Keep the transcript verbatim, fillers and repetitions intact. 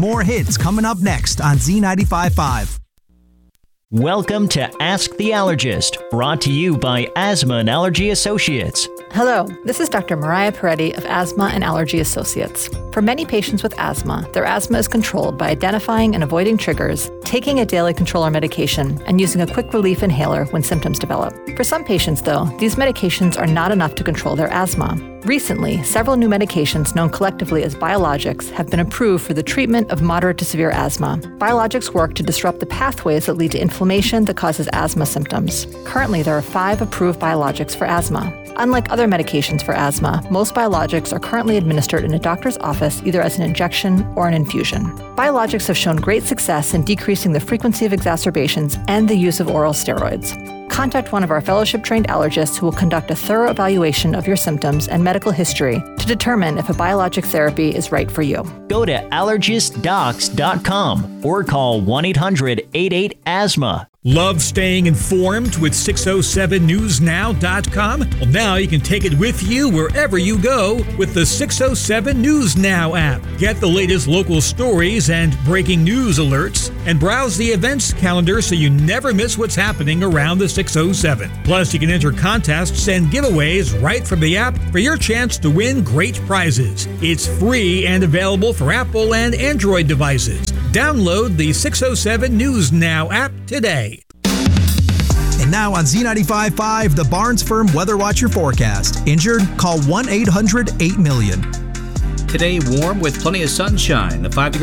More hits coming up next on Z ninety-five point five. Welcome to Ask the Allergist, brought to you by Asthma and Allergy Associates. Hello, this is Doctor Mariah Peretti of Asthma and Allergy Associates. For many patients with asthma, their asthma is controlled by identifying and avoiding triggers, taking a daily controller medication, and using a quick relief inhaler when symptoms develop. For some patients, though, these medications are not enough to control their asthma. Recently, several new medications known collectively as biologics have been approved for the treatment of moderate to severe asthma. Biologics work to disrupt the pathways that lead to inflammation that causes asthma symptoms. Currently, there are five approved biologics for asthma. Unlike other medications for asthma, most biologics are currently administered in a doctor's office either as an injection or an infusion. Biologics have shown great success in decreasing the frequency of exacerbations and the use of oral steroids. Contact one of our fellowship-trained allergists who will conduct a thorough evaluation of your symptoms and medical history to determine if a biologic therapy is right for you. Go to allergist docs dot com or call one eight hundred eight eight asthma. Love staying informed with six oh seven news now dot com? Well, now you can take it with you wherever you go with the six oh seven News Now app. Get the latest local stories and breaking news alerts, and browse the events calendar so you never miss what's happening around the six oh seven. Plus, you can enter contests and giveaways right from the app for your chance to win great prizes. It's free and available for Apple and Android devices. Download the six oh seven News Now app today. And now on Z ninety-five point five, the Barnes Firm Weather Watcher forecast. Injured? Call one eight hundred eight million. Today, warm with plenty of sunshine. The five degree